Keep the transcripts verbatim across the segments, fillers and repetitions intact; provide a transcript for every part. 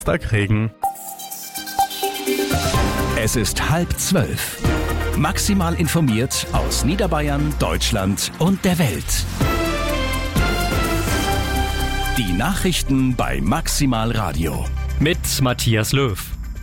Regen. Es ist halb zwölf. Maximal informiert aus Niederbayern, Deutschland und der Welt. Die Nachrichten bei Maximal Radio. Mit Matthias Löw.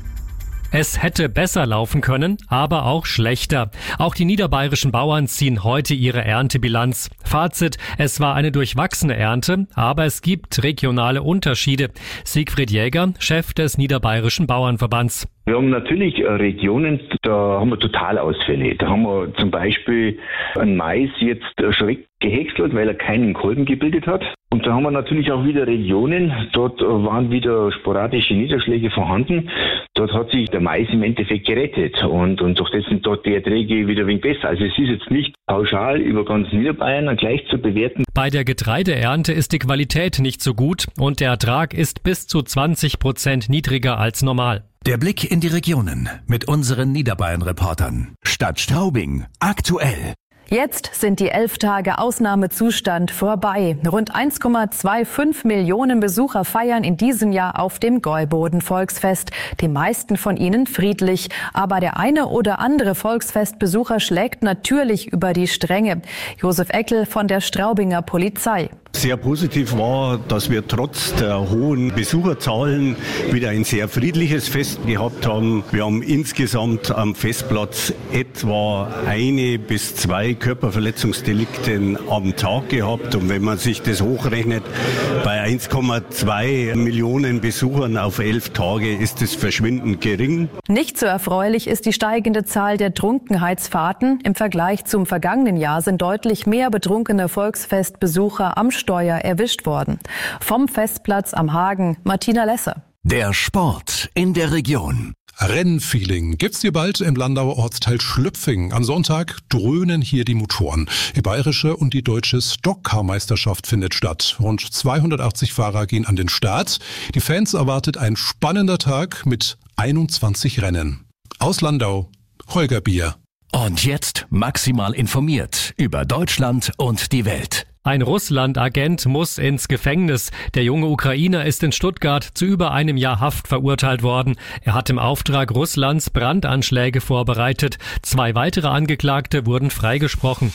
Es hätte besser laufen können, aber auch schlechter. Auch die niederbayerischen Bauern ziehen heute ihre Erntebilanz. Fazit: Es war eine durchwachsene Ernte, aber es gibt regionale Unterschiede. Siegfried Jäger, Chef des Niederbayerischen Bauernverbands. Wir haben natürlich Regionen, da haben wir Totalausfälle. Da haben wir zum Beispiel einen Mais jetzt schräg gehäckselt, weil er keinen Kolben gebildet hat. Und da haben wir natürlich auch wieder Regionen, dort waren wieder sporadische Niederschläge vorhanden. Dort hat sich der Mais im Endeffekt gerettet und, und durch das sind dort die Erträge wieder ein wenig besser. Also es ist jetzt nicht pauschal über ganz Niederbayern gleich zu bewerten. Bei der Getreideernte ist die Qualität nicht so gut und der Ertrag ist bis zu zwanzig Prozent niedriger als normal. Der Blick in die Regionen mit unseren Niederbayern-Reportern. Stadt Straubing, aktuell. Jetzt sind die elf Tage Ausnahmezustand vorbei. Rund eins Komma fünfundzwanzig Millionen Besucher feiern in diesem Jahr auf dem Gäuboden-Volksfest. Die meisten von ihnen friedlich. Aber der eine oder andere Volksfestbesucher schlägt natürlich über die Stränge. Josef Eckel von der Straubinger Polizei. Sehr positiv war, dass wir trotz der hohen Besucherzahlen wieder ein sehr friedliches Fest gehabt haben. Wir haben insgesamt am Festplatz etwa eine bis zwei Körperverletzungsdelikte am Tag gehabt. Und wenn man sich das hochrechnet, bei eins Komma zwei Millionen Besuchern auf elf Tage ist es verschwindend gering. Nicht so erfreulich ist die steigende Zahl der Trunkenheitsfahrten. Im Vergleich zum vergangenen Jahr sind deutlich mehr betrunkene Volksfestbesucher am Steuer erwischt worden. Vom Festplatz am Hagen, Martina Lesser. Der Sport in der Region. Rennfeeling gibt's hier bald im Landauer Ortsteil Schlüpfing. Am Sonntag dröhnen hier die Motoren. Die bayerische und die deutsche Stockcar-Meisterschaft findet statt. Rund zweihundertachtzig Fahrer gehen an den Start. Die Fans erwartet ein spannender Tag mit einundzwanzig Rennen. Aus Landau, Holger Bier. Und jetzt maximal informiert über Deutschland und die Welt. Ein Russland-Agent muss ins Gefängnis. Der junge Ukrainer ist in Stuttgart zu über einem Jahr Haft verurteilt worden. Er hat im Auftrag Russlands Brandanschläge vorbereitet. Zwei weitere Angeklagte wurden freigesprochen.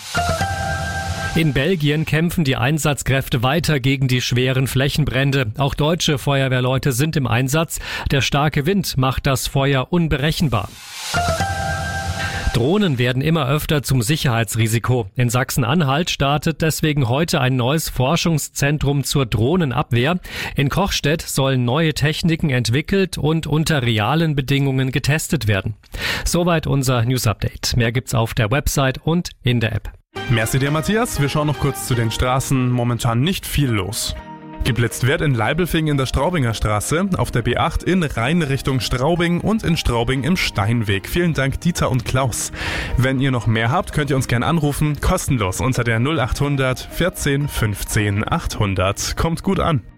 In Belgien kämpfen die Einsatzkräfte weiter gegen die schweren Flächenbrände. Auch deutsche Feuerwehrleute sind im Einsatz. Der starke Wind macht das Feuer unberechenbar. Drohnen werden immer öfter zum Sicherheitsrisiko. In Sachsen-Anhalt startet deswegen heute ein neues Forschungszentrum zur Drohnenabwehr. In Kochstedt sollen neue Techniken entwickelt und unter realen Bedingungen getestet werden. Soweit unser News-Update. Mehr gibt's auf der Website und in der App. Merci dir, Matthias. Wir schauen noch kurz zu den Straßen. Momentan nicht viel los. Geblitzt wird in Leibelfing in der Straubinger Straße, auf der B acht in Rhein Richtung Straubing und in Straubing im Steinweg. Vielen Dank Dieter und Klaus. Wenn ihr noch mehr habt, könnt ihr uns gerne anrufen, kostenlos unter der null acht hundert vierzehn fünfzehn achthundert. Kommt gut an.